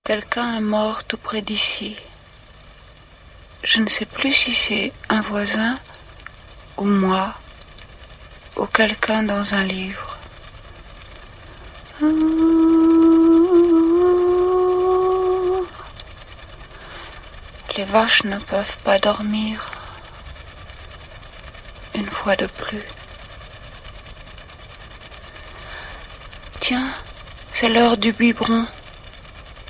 Quelqu'un est mort tout près d'ici. Je ne sais plus si c'est un voisin ou moi ou quelqu'un dans un livre. Les vaches ne peuvent pas dormir une fois de plus. Tiens, c'est l'heure du biberon.